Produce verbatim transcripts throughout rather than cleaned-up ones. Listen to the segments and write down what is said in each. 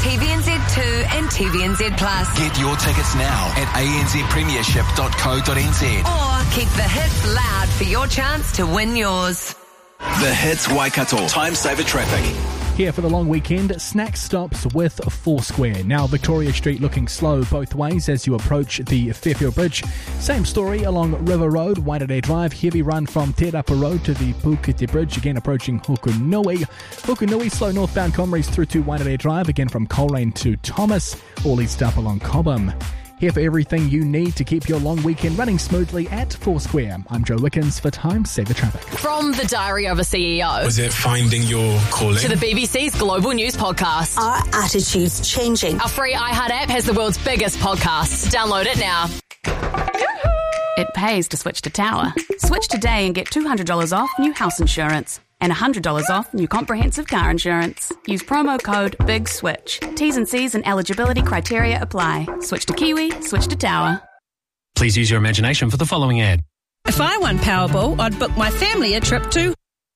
T V N Z two and T V N Z Plus. Get your tickets now at a n z premiership dot co dot n z. Or keep the hits loud for your chance to win yours. The Hits Waikato Time Saver Traffic. Here for the long weekend, snack stops with Foursquare. Now Victoria Street looking slow both ways as you approach the Fairfield Bridge. Same story along River Road, Waitangi Drive. Heavy run from Te Rapa Road to the Pukete Bridge, again approaching Hukunui. Hukunui, slow northbound Comries through to Waitangi Drive, again from Coleraine to Thomas. All leads up along Cobham. Here for everything you need to keep your long weekend running smoothly at Foursquare. I'm Joe Wickens for Time Saver Traffic. From the Diary of a C E O. Was it finding your calling? To the B B C's Global News Podcast. Are attitudes changing? Our free iHeart app has the world's biggest podcasts. Download it now. It pays to switch to Tower. Switch today and get two hundred dollars off new house insurance and one hundred dollars off new comprehensive car insurance. Use promo code BIGSWITCH. T's and C's and eligibility criteria apply. Switch to Kiwi, switch to Tower. Please use your imagination for the following ad. If I won Powerball, I'd book my family a trip to...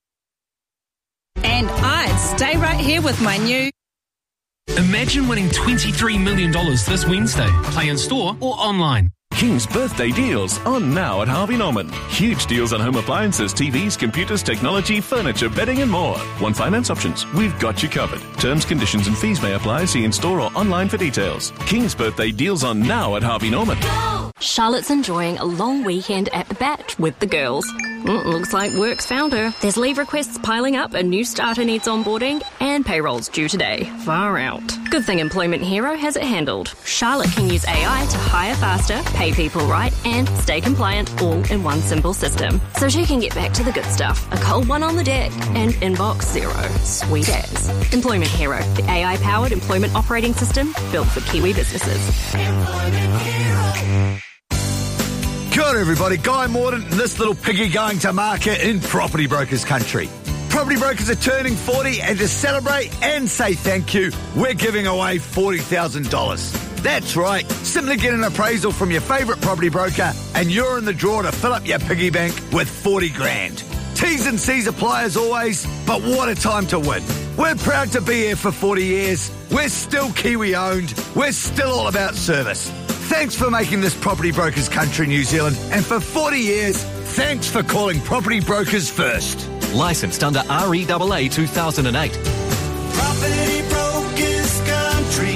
And I'd stay right here with my new... Imagine winning twenty-three million dollars this Wednesday. Play in store or online. King's birthday deals on now at Harvey Norman. Huge deals on home appliances, T Vs, computers, technology, furniture, bedding and more. One finance options. We've got you covered. Terms, conditions and fees may apply. See in store or online for details. King's birthday deals on now at Harvey Norman. Charlotte's enjoying a long weekend at the Bat with the girls. Mm, looks like work's found her. There's leave requests piling up, a new starter needs onboarding, and payroll's due today. Far out. Good thing Employment Hero has it handled. Charlotte can use A I to hire faster, pay people right, and stay compliant all in one simple system. So she can get back to the good stuff. A cold one on the deck and inbox zero. Sweet as. Employment Hero, the A I-powered employment operating system built for Kiwi businesses. Employment Hero. Kia ora everybody, Guy Morden and this little piggy going to market in Property Brokers country. Property Brokers are turning forty and to celebrate and say thank you, we're giving away forty thousand dollars. That's right, simply get an appraisal from your favourite property broker and you're in the draw to fill up your piggy bank with forty grand. T's and C's apply as always, but what a time to win. We're proud to be here for forty years. We're still Kiwi owned. We're still all about service. Thanks for making this Property Brokers country, New Zealand. And for forty years, thanks for calling Property Brokers first. Licensed under R E A A two thousand eight. Property Brokers country.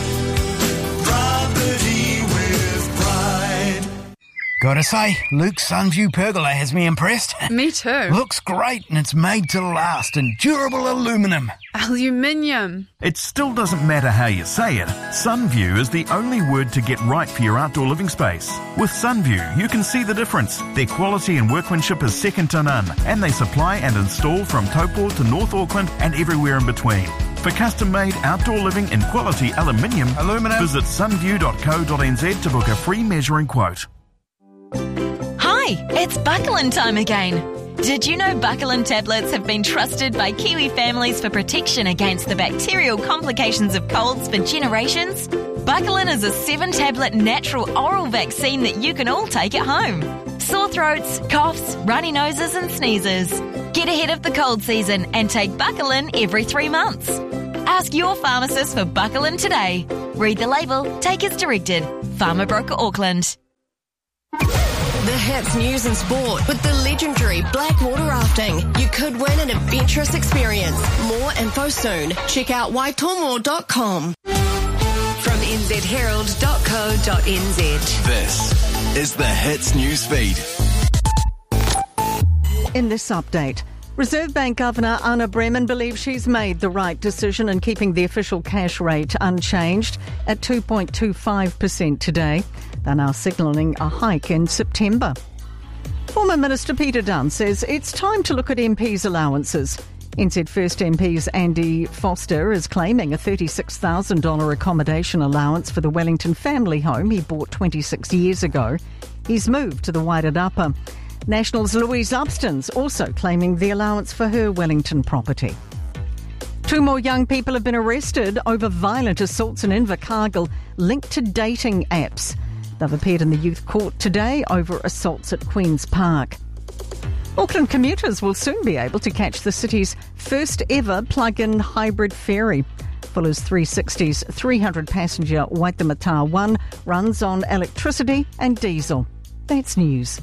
Property with pride. Gotta say, Luke's Sunview pergola has me impressed. Me too. Looks great and it's made to last in durable aluminium. Aluminium. It still doesn't matter how you say it. Sunview is the only word to get right for your outdoor living space. With Sunview, you can see the difference. Their quality and workmanship is second to none, and they supply and install from Taupo to North Auckland and everywhere in between. For custom-made outdoor living in quality aluminium, Aluminum. visit sunview dot co dot n z to book a free measuring quote. Hi, it's Buckland time again. Did you know Buckland tablets have been trusted by Kiwi families for protection against the bacterial complications of colds for generations? Buckland is a seven-tablet natural oral vaccine that you can all take at home. Sore throats, coughs, runny noses and sneezes. Get ahead of the cold season and take Buckland every three months. Ask your pharmacist for Buckland today. Read the label, take as directed. Farmer Broker Auckland. The Hits News and Sport with the legendary Blackwater Rafting. You could win an adventurous experience. More info soon. Check out waitomo dot com. From n z herald dot co dot n z. This is the Hits News Feed. In this update, Reserve Bank Governor Anna Bremen believes she's made the right decision in keeping the official cash rate unchanged at two point two five percent today. They're now signalling a hike in September. Former Minister Peter Dunn says it's time to look at M Ps' allowances. N Z First M P's Andy Foster is claiming a thirty-six thousand dollars accommodation allowance for the Wellington family home he bought twenty-six years ago. He's moved to the Wairarapa. National's Louise Upston's also claiming the allowance for her Wellington property. Two more young people have been arrested over violent assaults in Invercargill linked to dating apps. They've appeared in the youth court today over assaults at Queen's Park. Auckland commuters will soon be able to catch the city's first ever plug-in hybrid ferry. full as three sixty's three hundred passenger Waitemata one runs on electricity and diesel. That's news.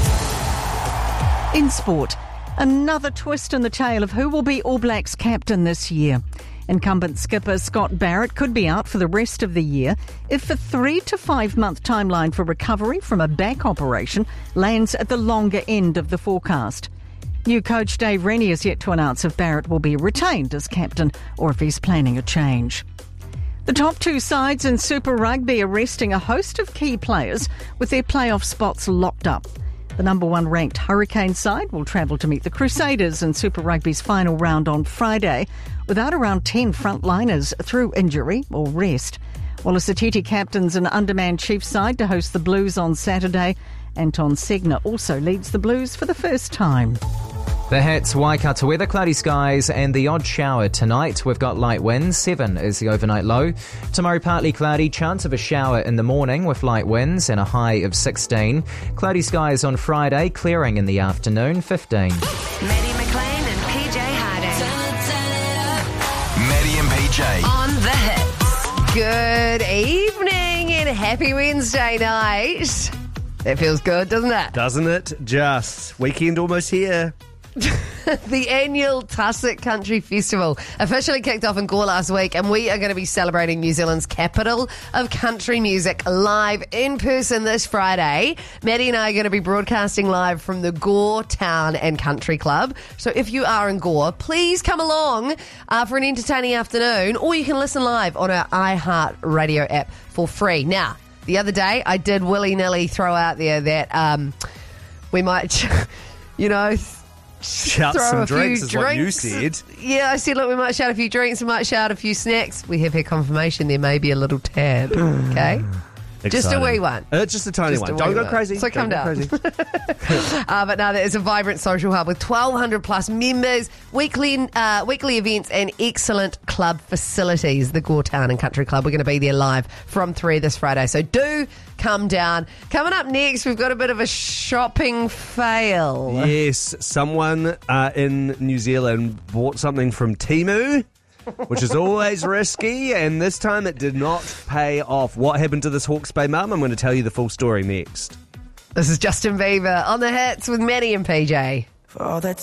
In sport, another twist in the tale of who will be All Blacks captain this year. Incumbent skipper Scott Barrett could be out for the rest of the year if a three to five month timeline for recovery from a back operation lands at the longer end of the forecast. New coach Dave Rennie is yet to announce if Barrett will be retained as captain or if he's planning a change. The top two sides in Super Rugby are resting a host of key players with their playoff spots locked up. The number one ranked Hurricane side will travel to meet the Crusaders in Super Rugby's final round on Friday, without around ten frontliners through injury or rest. Wallace Atiti captains an undermanned Chiefs side to host the Blues on Saturday. Anton Segner also leads the Blues for the first time. The Hits, Waikato weather, cloudy skies and the odd shower tonight. We've got light winds, seven is the overnight low. Tomorrow partly cloudy, chance of a shower in the morning with light winds and a high of sixteen. Cloudy skies on Friday, clearing in the afternoon, fifteen. Maddie McLean and P J Harding. Maddie and P J. On the Hits. Good evening and happy Wednesday night. That feels good, doesn't it? Doesn't it? Just. Weekend almost here. The annual Tussock Country Festival officially kicked off in Gore last week, and we are going to be celebrating New Zealand's capital of country music live in person this Friday. Maddie and I are going to be broadcasting live from the Gore Town and Country Club. So if you are in Gore, please come along uh, for an entertaining afternoon, or you can listen live on our iHeart Radio app for free. Now, the other day I did willy-nilly throw out there that um, we might, you know... Shout throw some a drinks few is drinks. what you said. Yeah, I said, look, we might shout a few drinks, we might shout a few snacks. We have had confirmation there may be a little tab, okay? Just a wee one. Uh, just a tiny Just a one. Don't wee go one. crazy. So come Don't go down. crazy. uh, but no, there is a vibrant social hub with twelve hundred plus members, weekly uh, weekly events and excellent club facilities. The Gore Town and Country Club. We're going to be there live from three this Friday. So do come down. Coming up next, we've got a bit of a shopping fail. Yes, someone uh, in New Zealand bought something from Temu, which is always risky, and this time it did not pay off. What happened to this Hawke's Bay mum? I'm going to tell you the full story next. This is Justin Bieber on the Hits with Maddie and P J. For all that